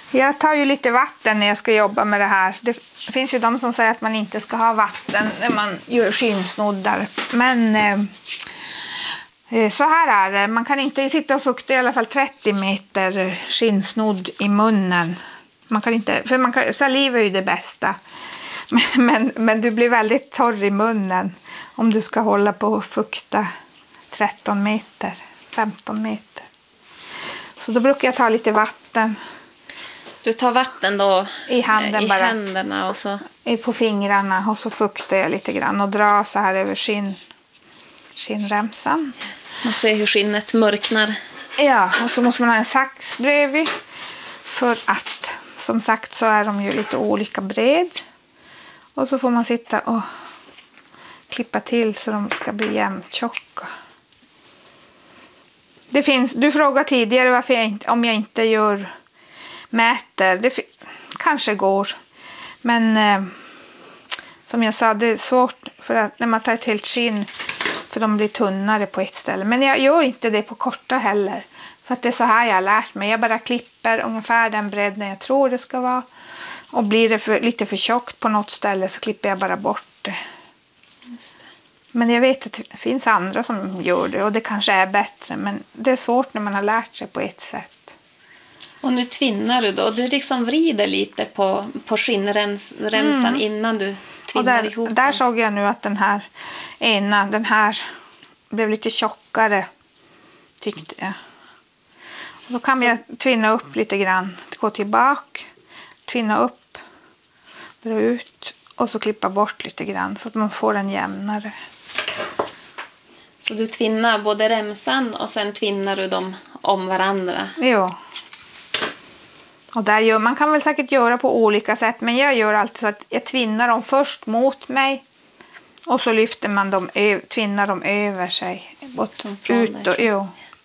Jag tar ju lite vatten när jag ska jobba med det här. Det finns ju de som säger att man inte ska ha vatten när man gör skinnsnoddar. Men så här är det. Man kan inte sitta och fukta i alla fall 30 meter skinnsnodd i munnen. Man kan inte, för saliv är ju det bästa. Men du blir väldigt torr i munnen om du ska hålla på och fukta 13 meter, 15 meter. Så då brukar jag ta lite vatten. Du tar vatten då i handen i bara. Händerna och så På fingrarna och så fuktar jag lite grann och drar så här över skinnremsan. Man ser hur skinnet mörknar. Ja, och så måste man ha en sax bredvid. För att, som sagt, så är de ju lite olika bred. Och så får man sitta och klippa till så de ska bli jämntjocka. Du frågade tidigare varför om jag inte mäter. Det kanske går. Men som jag sa, det är svårt för att när man tar ett helt skinn, för de blir tunnare på ett ställe. Men jag gör inte det på korta heller. För att det är så här jag har lärt mig. Jag bara klipper ungefär den bredden jag tror det ska vara. Och blir det lite för tjockt på något ställe så klipper jag bara bort det. Just det. Men jag vet att det finns andra som gör det och det kanske är bättre. Men det är svårt när man har lärt sig på ett sätt. Och nu tvinnar du då. Du liksom vrider lite på skinnremsan innan du tvinnar ihop. Där såg jag nu att den här blev lite tjockare, tyckte jag. Och då kan jag tvinna upp lite grann. Gå tillbaka, tvinna upp, dra ut och så klippa bort lite grann så att man får en jämnare. Så du tvinnar både remsan och sen tvinnar du dem om varandra? Jo. Och man kan väl säkert göra på olika sätt, men jag gör alltid så att jag tvinnar dem först mot mig och så lyfter man dem, tvinnar dem över sig ut och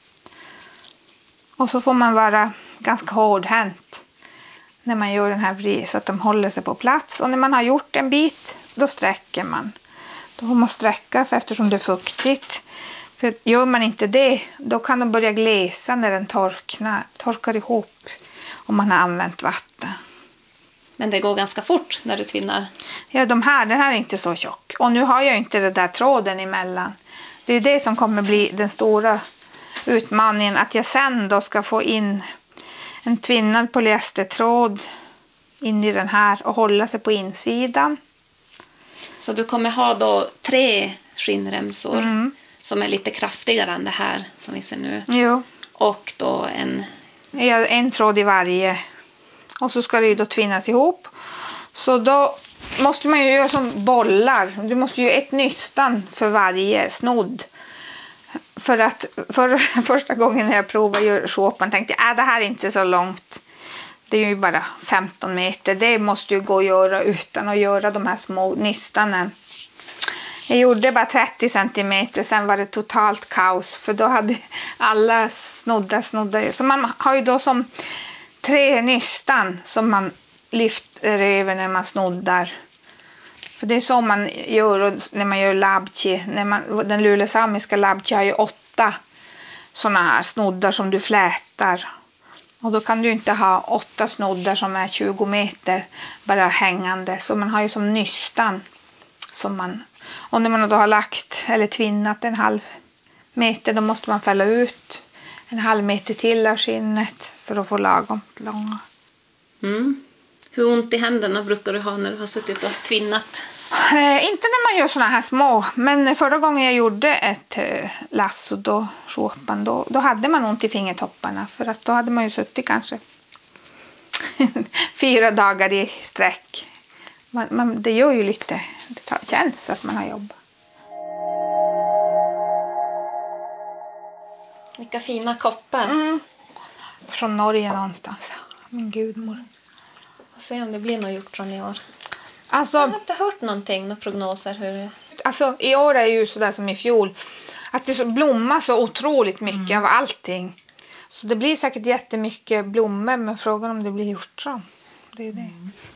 och så får man vara ganska hårdhänt när man gör den här så att de håller sig på plats. Och när man har gjort en bit, då sträcker man. Då får man sträcka eftersom det är fuktigt. För gör man inte det, då kan de börja glesa när den torkar ihop om man har använt vatten. Men det går ganska fort när du tvinnar. Ja, den här är inte så tjock. Och nu har jag inte den där tråden emellan. Det är det som kommer bli den stora utmaningen. Att jag sen då ska få in en tvinnad polyestertråd in i den här och hålla sig på insidan. Så du kommer ha då 3 skinnremsor som är lite kraftigare än det här som vi ser nu. Jo. Och då en tråd i varje. Och så ska det ju då tvinnas ihop. Så då måste man ju göra som bollar. Du måste ju ett nystan för varje snodd. För att första gången när jag provade att göra shorpan tänkte jag det här är inte så långt. Det är ju bara 15 meter. Det måste ju gå att göra utan att göra de här små nystanen. Jag gjorde bara 30 centimeter, sen var det totalt kaos. För då hade alla snoddar. Så man har ju då som 3 nystan som man lyfter över när man snoddar. För det är så man gör när man gör labchi. Den lulesamiska labchi har ju 8 såna här snoddar som du flätar. Och då kan du inte ha 8 snoddar som är 20 meter bara hängande. Så man har ju som nystan som man... Och när man då har lagt eller tvinnat en halv meter, då måste man fälla ut en halv meter till av skinnet för att få lagom långa. Hur ont i händerna brukar du ha när du har suttit och tvinnat? Inte när man gör såna här små, men förra gången jag gjorde ett lasso då hade man ont i fingertopparna, för att då hade man ju suttit kanske 4 dagar i sträck. Det gör ju lite, det känns att man har jobbat. Vilka fina koppar. Från Norge någonstans, min gudmor. Får se om det blir något gjort från i år. Alltså, jag har inte hört några prognoser. Hur... Alltså, i år är ju sådär som i fjol. Att det blommar så otroligt mycket av allting. Så det blir säkert jättemycket blommor, men frågan om det blir hjortron. Det är det.